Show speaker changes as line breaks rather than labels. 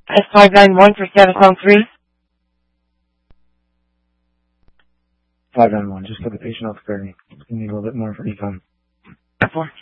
S591 for status on 3.
591, just put the patient on square. You need a little bit more for econ.
4.